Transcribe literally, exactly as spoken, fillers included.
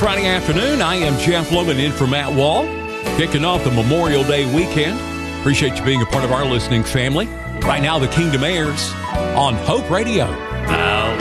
Friday afternoon, I am Jeff Loman in for Matt Wall, kicking off the Memorial Day weekend. Appreciate you being a part of our listening family. Right now, the Kingdom airs on Hope Radio.